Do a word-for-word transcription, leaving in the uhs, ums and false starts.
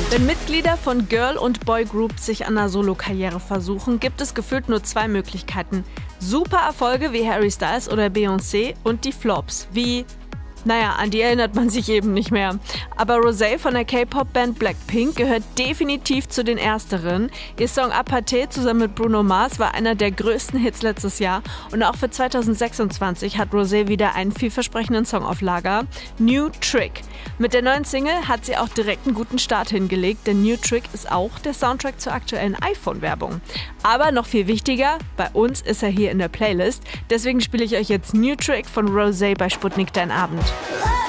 Wenn Mitglieder von Girl- und Boygroups sich an einer Solokarriere versuchen, gibt es gefühlt nur zwei Möglichkeiten. Super Erfolge wie Harry Styles oder Beyoncé und die Flops wie... Naja, an die erinnert man sich eben nicht mehr. Aber Rosé von der K-Pop-Band Blackpink gehört definitiv zu den Ersteren. Ihr Song Aparté zusammen mit Bruno Mars war einer der größten Hits letztes Jahr. Und auch für zweitausendsechsundzwanzig hat Rosé wieder einen vielversprechenden Song auf Lager. New Trick. Mit der neuen Single hat sie auch direkt einen guten Start hingelegt, denn New Trick ist auch der Soundtrack zur aktuellen iPhone-Werbung. Aber noch viel wichtiger, bei uns ist er hier in der Playlist. Deswegen spiele ich euch jetzt New Trick von Rosé bei Sputnik Dein Abend.